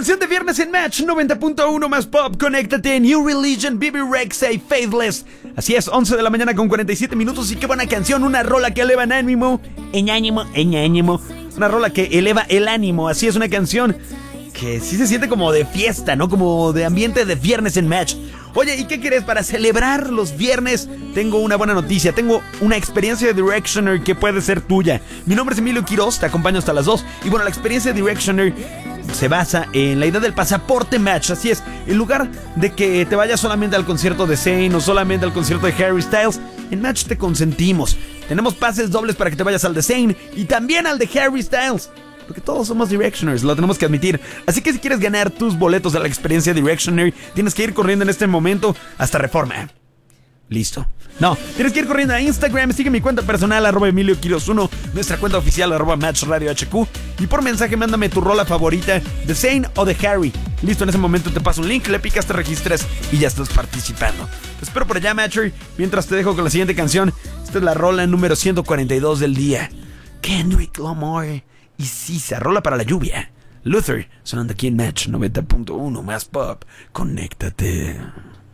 Canción de viernes en Match 90.1 más pop. Conéctate. New Religion, Bibi Rexha y Faithless. Así es, 11 de la mañana con 47 minutos. Y qué buena canción, una rola que eleva en ánimo. Una rola que eleva el ánimo. Así es, una canción que sí se siente como de fiesta, ¿no? Como de ambiente de viernes en Match. Oye, ¿y qué quieres? Para celebrar los viernes tengo una buena noticia. Tengo una experiencia de Directioner que puede ser tuya. Mi nombre es Emilio Quiroz, te acompaño hasta las 2. Y bueno, la experiencia de Directioner se basa en la idea del pasaporte Match. Así es, en lugar de que te vayas solamente al concierto de Zayn o solamente al concierto de Harry Styles, en Match te consentimos. Tenemos pases dobles para que te vayas al de Zayn y también al de Harry Styles, porque todos somos Directioners, lo tenemos que admitir. Así que si quieres ganar tus boletos de la experiencia Directioner, tienes que ir corriendo en este momento hasta Reforma. Listo. No, tienes que ir corriendo a Instagram. Sigue mi cuenta personal, @EmilioQuiroz1, nuestra cuenta oficial, @MatchRadioHQ. Y por mensaje mándame tu rola favorita de Zayn o de Harry. Listo, en ese momento te paso un link, le picas, te registras y ya estás participando. Te espero por allá, Matcher. Mientras te dejo con la siguiente canción. Esta es la rola número 142 del día. Kendrick Lamar y Sisa, rola para la lluvia. Luther, sonando aquí en Match 90.1 más pop. Conéctate.